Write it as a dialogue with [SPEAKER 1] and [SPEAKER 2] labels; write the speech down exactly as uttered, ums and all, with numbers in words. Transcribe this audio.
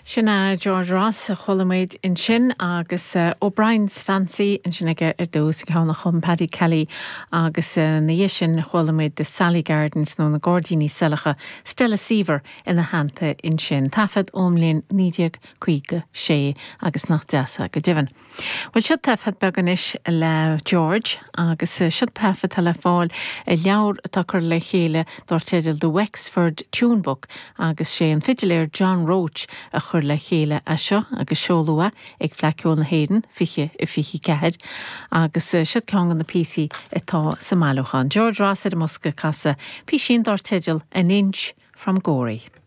[SPEAKER 1] Sinna George Ross a cholamid in sin agus uh, O'Brien's Fancy in sinnige ar dós go hána chum Paddy Kelly agus uh, na dhé sin cholamid de Sally Gardens nó na Gordini Selacha Stella Seaver in na hananta in sin. Tafad omlín nídiag cuige sé agus nach deasa go divan. Well, siad tafad beganis le George agus uh, siad tafad le fáil a leabhar takar le chéile dortedal the Wexford Tune Book agus sé an figiléir John Roach a chur le chéile a seo agus seolua ag fleiciúil na héireann fiche i fichi cehead agus uh, siad ceangan na písaí atá sa máilúchan. George Ross a musca casa pí sin dortedal an inch from Gorey.